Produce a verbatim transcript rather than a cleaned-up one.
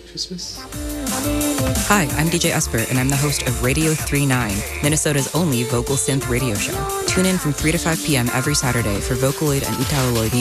celebrate Christmas? Hi, I'm D J Esper, and I'm the host of Radio thirty-nine, Minnesota's only vocal synth radio show. Tune in from three to five p.m. every Saturday for Vocaloid and Italoloid